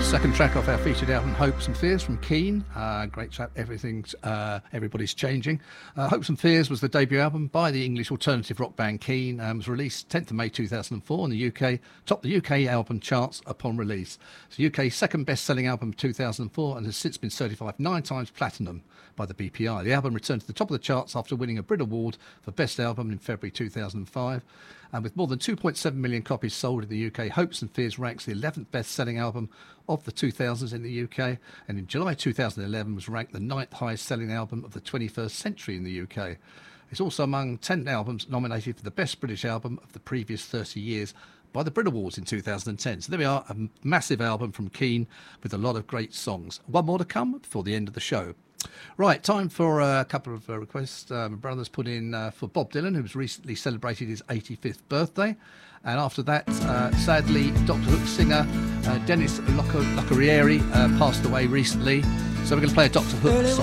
second track off our featured album Hopes and Fears from Keane. Great track, Everybody's Changing. Hopes and Fears was the debut album by the English alternative rock band Keane, was released 10th of May 2004 in the UK, topped the UK album charts upon release. It's the UK's second best-selling album of 2004 and has since been certified 9 times platinum by the BPI. The album returned to the top of the charts after winning a Brit Award for Best Album in February 2005. And with more than 2.7 million copies sold in the UK, Hopes and Fears ranks the 11th best-selling album of the 2000s in the UK, and in July 2011 was ranked the 9th highest-selling album of the 21st century in the UK. It's also among 10 albums nominated for the Best British Album of the previous 30 years by the Brit Awards in 2010. So there we are, a massive album from Keane with a lot of great songs. One more to come before the end of the show. Right, time for a couple of requests. My brother's put in for Bob Dylan, who's recently celebrated his 85th birthday. And after that, sadly, Dr. Hook singer Dennis Loccarieri passed away recently. So we're going to play a Dr. Hook song.